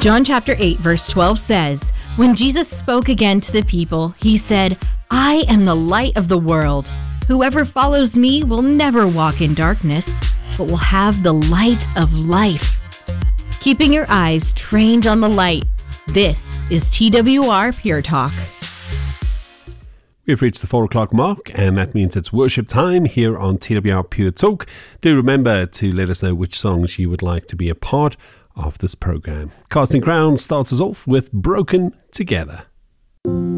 John chapter 8, verse 12 says, "When Jesus spoke again to the people, he said, 'I am the light of the world. Whoever follows me will never walk in darkness, but will have the light of life.'" Keeping your eyes trained on the light. This is TWR Pure Talk. We've reached the 4 o'clock mark, and that means it's worship time here on TWR Pure Talk. Do remember to let us know which songs you would like to be a part of this program. Casting Crowns starts us off with Broken Together.